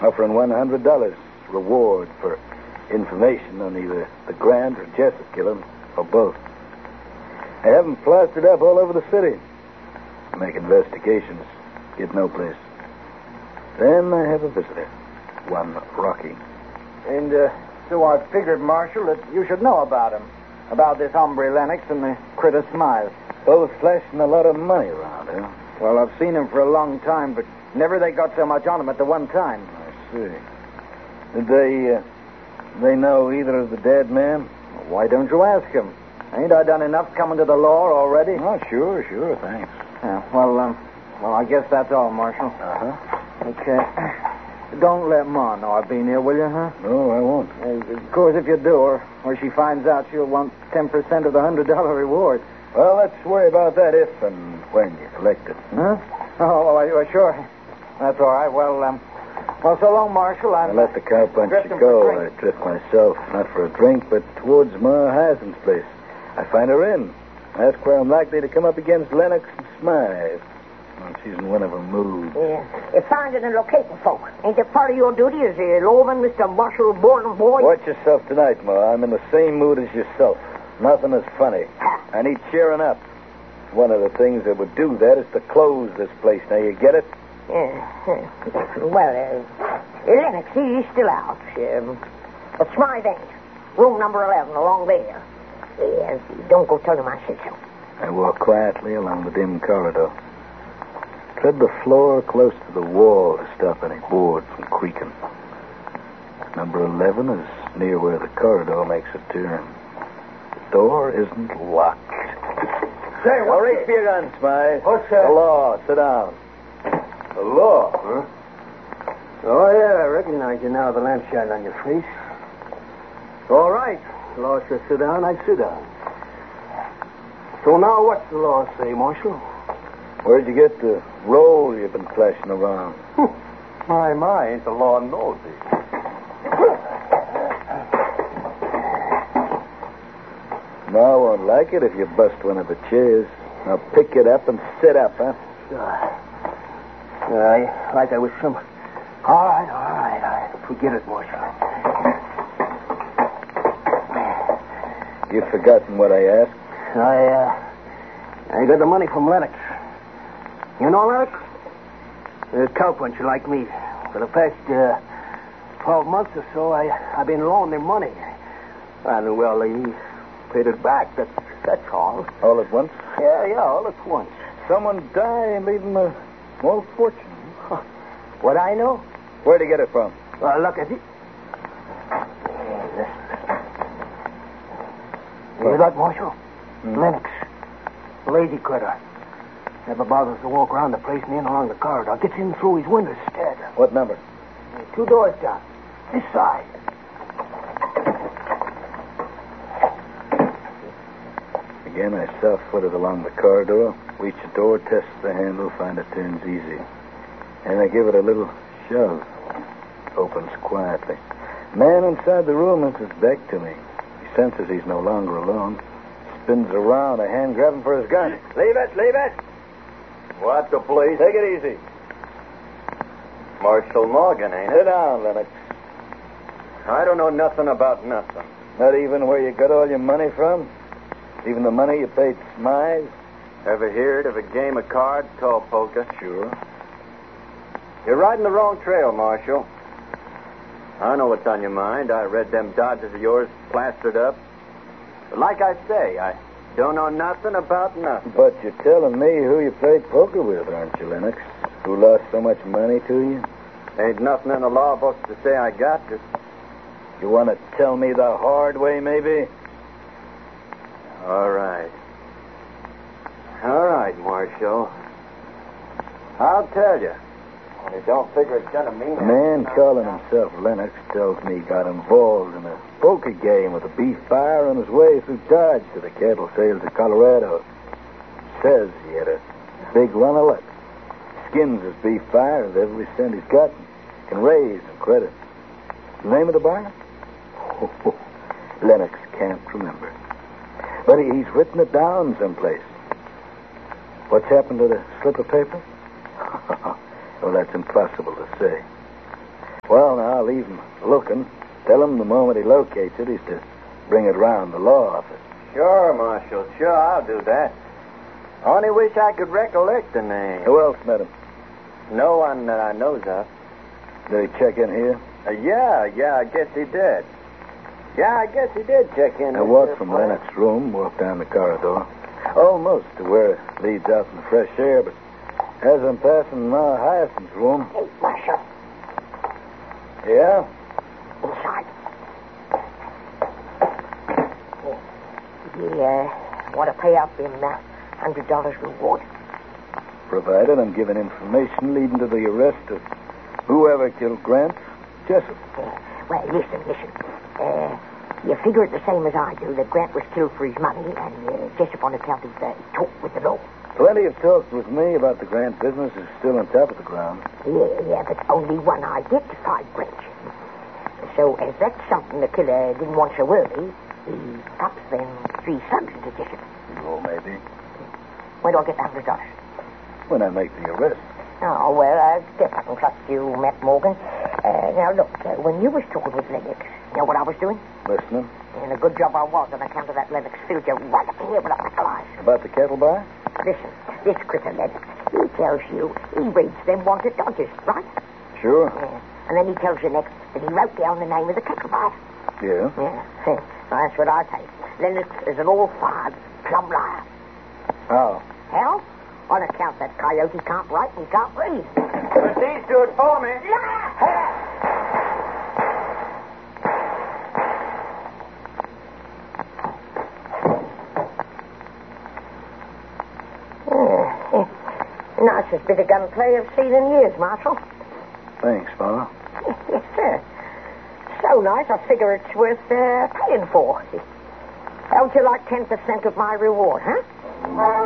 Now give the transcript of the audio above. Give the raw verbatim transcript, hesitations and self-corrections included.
offering one hundred dollars reward for information on either the Grant or Jessup killing, or both. I have them plastered up all over the city. Make investigations. Get no place. Then I have a visitor. One Rocky. And uh, so I figured, Marshal, that you should know about him. About this hombre Lennox and the critter Smythe. Both flashing a lot of money around, huh? Well, I've seen him for a long time, but never they got so much on him at the one time. I see. Did they, uh, they know either of the dead men? Well, why don't you ask him? Ain't I done enough coming to the law already? Oh, sure, sure, thanks. Yeah, well, um, well, I guess that's all, Marshal. Uh-huh. Okay. Don't let Ma know I've been here, will you, huh? No, I won't. Uh, of course, if you do, or, or she finds out, she'll want ten percent of the one hundred dollars reward. Well, let's worry about that if and when you collect it. Huh? Oh, well, sure. That's all right. Well, um, well, so long, Marshal. I'm, I let the cowpuncher drifting go. for I drink. drift myself, not for a drink, but towards Ma Hassan's place. I find her in. Ask where I'm likely to come up against Lennox and Smythe. Well, she's in one of her moods. Yeah. It's finding and locating folk. Ain't that part of your duty as a lawman, Mister Marshal Borden boy? Watch yourself tonight, Ma. I'm in the same mood as yourself. Nothing is funny. I need cheering up. One of the things that would do that is to close this place. Now, you get it? Yeah. Well, uh, Lennox, he's still out. Um, but Smythe ain't. Room number eleven, along there. Yeah, don't go tell him I said so. I walk quietly along the dim corridor. Tread the floor close to the wall to stop any board from creaking. Number eleven is near where the corridor makes a turn. The door isn't locked. Say, Now, reach for your gun, Smythe. What's that? The law. Sit down. The law, huh? Oh, yeah, I recognize you now, the lamp shine on your face. All right. The law says sit down, I sit down. So now what's the law say, Marshal? Where'd you get the roll you've been flashing around? My, my, ain't the law nosy. No, I won't like it if you bust one of the chairs. Now pick it up and sit up, huh? I, like I was some... All right, all right, I forget it, Marshal. You've forgotten what I asked? I, uh, I got the money from Lennox. You know Lennox? A cowpuncher like me. For the past, uh, twelve months or so, I, I've been loaning him money. And, well, he paid it back, that's, that's all. All at once? Yeah, yeah, all at once. Someone die and leave him a small fortune. What I know? Where'd he get it from? Well, look at it. You got Marshal? Mm. Lennox. Lazy critter. Never bothers to walk around the place and in along the corridor. Gets in through his windows instead. What number? Two doors down. This side. Again, I soft-footed along the corridor. Reach the door, test the handle, find it turns easy. And I give it a little shove. Opens quietly. Man inside the room looks his back to me. He senses he's no longer alone. Spins around, a hand grabbing for his gun. Leave it, leave it. What the police? Take it easy. Marshal Morgan, ain't Sit it? down, Lennox. I don't know nothing about nothing. Not even where you got all your money from? Even the money you paid Smythe? Ever heard of a game of cards called poker? Sure. You're riding the wrong trail, Marshal. I know what's on your mind. I read them dodges of yours plastered up. But like I say, I don't know nothing about nothing. But you're telling me who you played poker with, aren't you, Lennox? Who lost so much money to you? Ain't nothing in the law books to say I got it. You want to tell me the hard way, maybe? All right. All right, Marshal. I'll tell you. Only don't figure it's gonna mean A man calling himself Lennox tells me he got involved in a poker game with a beef buyer on his way through Dodge to the cattle sales of Colorado. Says he had a big run of luck. Skins his beef buyer with every cent he's got. Can raise and credit. The name of the buyer? Lennox can't remember. But he, he's written it down someplace. What's happened to the slip of paper? Well, that's impossible to say. Well, now, I'll leave him looking. Tell him the moment he locates it, he's to bring it round the law office. Sure, Marshal. Sure, I'll do that. Only wish I could recollect the name. Who else met him? No one that I knows of. Did he check in here? Uh, yeah, yeah, I guess he did. Yeah, I guess he did check in. I walked from Lennox's room, walked down the corridor, almost to where it leads out in the fresh air, but as I'm passing Ma Hyacinth's room... Hey, Marshal. Yeah? Inside. You uh, want to pay out them uh, one hundred dollars reward? Provided I'm given information leading to the arrest of whoever killed Grant Jessup. Uh, well, listen, listen. Uh, you figure it the same as I do, that Grant was killed for his money, and uh, Jessup on account of uh, talk with the law. Plenty of talk with me about the Grant business is still on top of the ground. Yeah, yeah, but only one identified Grant. So, as that's something the killer didn't want so early, he pops them three slugs into Jessup. Oh, maybe. Where do I get the hundred dollars? When I make the arrest. Oh, well, I guess I can trust you, Matt Morgan. Uh, now, look, uh, when you was talking with Lennox, you know what I was doing? Listening. And a good job I was on account of that Lennox filled you right up here with a pack of lies. About the kettle bar? Listen, this critter Lennox, he tells you he reads them wanted dodgers, right? Sure. Yeah. And then he tells you next that he wrote down the name of the kettle bar. Yeah? Yeah. Well, that's what I take. Lennox is an all-fired plumb liar. How? Hell, on account that coyote can't write and can't read. But these do it for me. Nicest bit of gunplay I've seen in years, Marshal. Thanks, fella. Yes, sir. So nice, I figure it's worth uh, paying for. How would you like ten percent of my reward, huh?